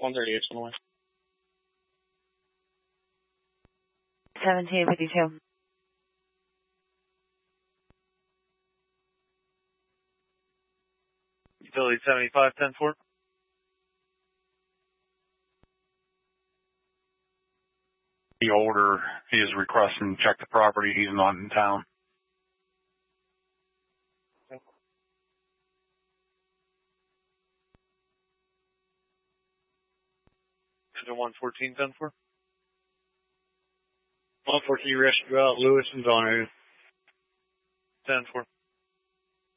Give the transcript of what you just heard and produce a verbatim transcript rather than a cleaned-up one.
one thirty-eight's on the way. seventeen fifty-two. Utility seventy-five ten four. The order is requesting check the property. He's not in town. Engine one fourteen ten four. one fourteen Rescue out, Lewis and Donahue. ten four.